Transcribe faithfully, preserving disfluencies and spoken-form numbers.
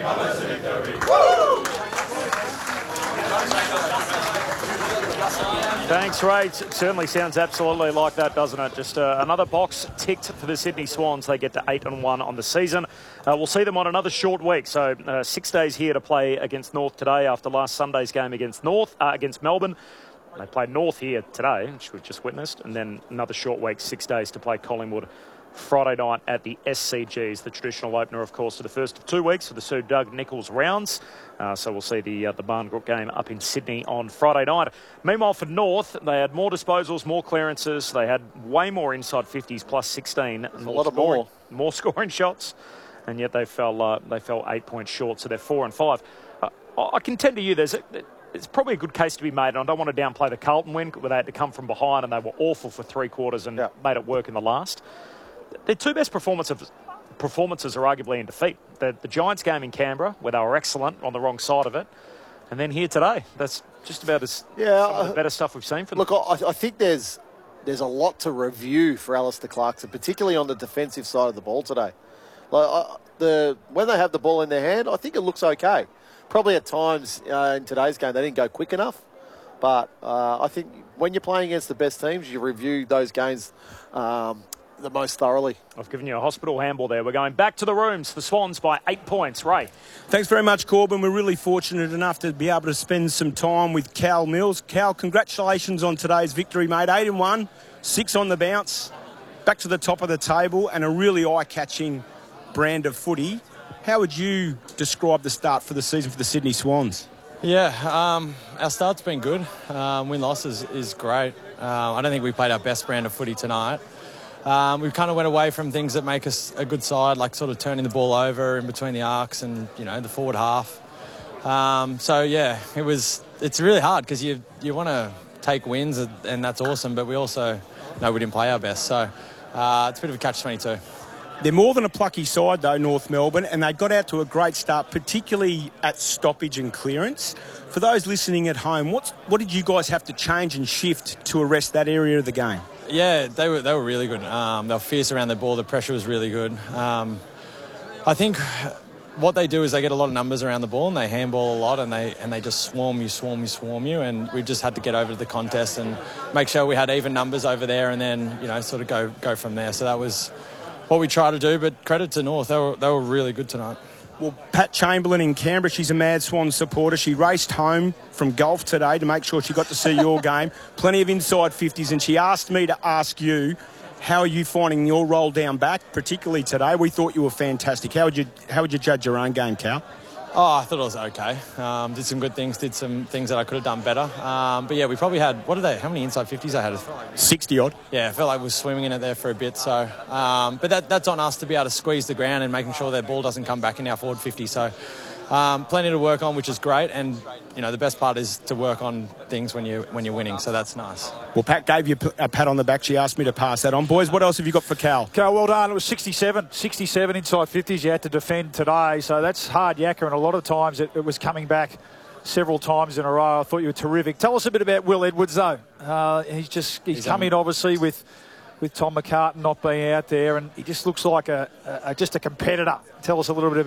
Thanks, Ray. It certainly sounds absolutely like that, doesn't it? Just uh, another box ticked for the Sydney Swans. They get to eight and one on the season. Uh, we'll see them on another short week. So uh, six days here to play against North today after last Sunday's game against North, uh, against Melbourne. They played North here today, which we've just witnessed, and then another short week, six days to play Collingwood Friday night at the S C Gs, the traditional opener, of course, to the first of two weeks for the Sir Doug Nicholls rounds. Uh, so we'll see the uh, the Barngroup game up in Sydney on Friday night. Meanwhile, for North, they had more disposals, more clearances. They had way more inside fifties, plus sixteen. A lot of more. More scoring shots, and yet they fell uh, they fell eight points short, so they're four and five. Uh, I contend to you, there's a, it's probably a good case to be made, and I don't want to downplay the Carlton win, where they had to come from behind and they were awful for three quarters and yeah. made it work in the last. Their two best performances performances are arguably in defeat. The, the Giants game in Canberra, where they were excellent on the wrong side of it, and then here today. That's just about as yeah, some of the better stuff we've seen from look, them. Look, I, I think there's there's a lot to review for Alistair Clarkson, particularly on the defensive side of the ball today. Like I, the when they have the ball in their hand, I think it looks okay. Probably at times uh, in today's game they didn't go quick enough, but uh, I think when you're playing against the best teams, you review those games Um, the most thoroughly. I've given you a hospital handball there. We're going back to the rooms. The Swans by eight points. Ray. Thanks very much, Corbin. We're really fortunate enough to be able to spend some time with Cal Mills. Cal, congratulations on today's victory, mate. Eight and one, six on the bounce, back to the top of the table, and a really eye-catching brand of footy. How would you describe the start for the season for the Sydney Swans? Yeah, um, our start's been good. Um, win-loss is, is great. Uh, I don't think we played our best brand of footy tonight. Um, we kind of went away from things that make us a good side, like sort of turning the ball over in between the arcs and, you know, the forward half. Um, so, yeah, it was. It's really hard because you you want to take wins, and that's awesome, but we also know we didn't play our best. So uh, it's a bit of a catch twenty-two. They're more than a plucky side, though, North Melbourne, and they got out to a great start, particularly at stoppage and clearance. For those listening at home, what's, what did you guys have to change and shift to arrest that area of the game? Yeah, they were they were really good. Um, they were fierce around the ball. The pressure was really good. Um, I think what they do is they get a lot of numbers around the ball and they handball a lot and they and they just swarm you, swarm you, swarm you. And we just had to get over to the contest and make sure we had even numbers over there and then, you know, sort of go go from there. So that was what we tried to do. But credit to North, they were they were really good tonight. Well, Pat Chamberlain in Canberra, she's a Mad Swans supporter. She raced home from golf today to make sure she got to see your game. Plenty of inside fifties, and she asked me to ask you, how are you finding your roll down back, particularly today? We thought you were fantastic. How would you how would you judge your own game, Cal? Oh, I thought it was okay. Um, did some good things, did some things that I could have done better. Um, but yeah, we probably had, what are they, how many inside fifties I had? sixty odd. Yeah, I felt like we were swimming in it there for a bit. So, um, but that, that's on us to be able to squeeze the ground and making sure their ball doesn't come back in our forward fifty. So um, plenty to work on, which is great. And, you know, the best part is to work on things when, you, when you're winning. So that's nice. Well, Pat gave you a pat on the back. She asked me to pass that on. Boys, what else have you got for Cal? Cal, well done. It was sixty-seven, sixty-seven inside fifties you had to defend today. So that's hard yakka, and a lot of times it, it was coming back several times in a row. I thought you were terrific. Tell us a bit about Will Edwards, though. Uh, he's just he's, he's come in, obviously, with with Tom McCartan not being out there, and he just looks like a, a just a competitor. Tell us a little bit about